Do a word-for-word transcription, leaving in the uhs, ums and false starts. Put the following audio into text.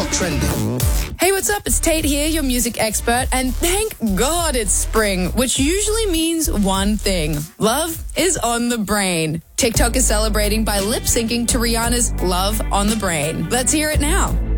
TikTok trending. Hey, what's up? It's Tate here, your music expert, and thank God it's spring, which usually means one thing. Love is on the brain. TikTok is celebrating by lip-syncing to Rihanna's Love on the Brain. Let's hear it now.